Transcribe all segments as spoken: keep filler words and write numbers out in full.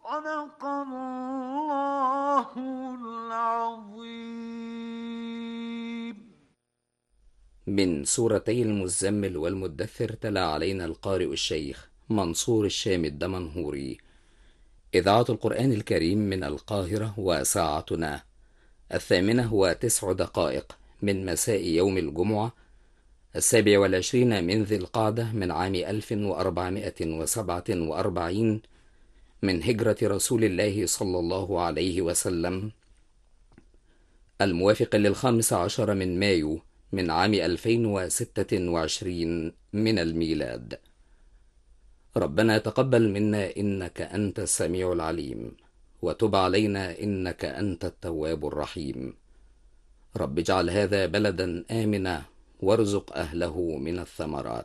صدق الله العظيم. من سورتي المزمل والمدثر تلا علينا القارئ الشيخ منصور الشام الدمنهوري. إذاعة القرآن الكريم من القاهرة، وساعتنا الثامنة وتسع دقائق من مساء يوم الجمعة السابع والعشرين من ذي القعدة من عام ألف وأربعمائة وسبعة وأربعين من هجرة رسول الله صلى الله عليه وسلم، الموافق للخامس عشر من مايو من عام ألفين وستة وعشرين من الميلاد. ربنا تقبل منا إنك أنت السميع العليم، وتب علينا إنك أنت التواب الرحيم. رب اجعل هذا بلدا آمنا وارزق أهله من الثمرات.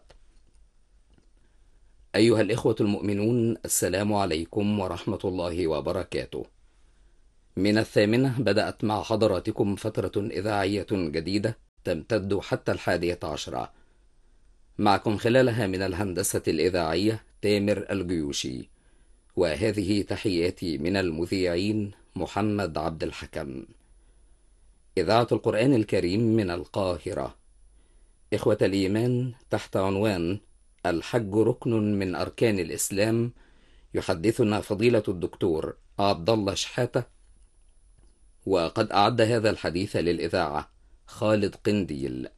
أيها الإخوة المؤمنون، السلام عليكم ورحمة الله وبركاته. من الثامنة بدأت مع حضراتكم فترة إذاعية جديدة تمتد حتى الحادية عشرة، معكم خلالها من الهندسة الإذاعية تامر الجيوشي، وهذه تحياتي من المذيعين محمد عبد الحكم. إذاعة القرآن الكريم من القاهرة. إخوة الإيمان، تحت عنوان الحج ركن من أركان الإسلام، يحدثنا فضيلة الدكتور عبد الله شحاتة، وقد أعد هذا الحديث للإذاعة خالد قنديل.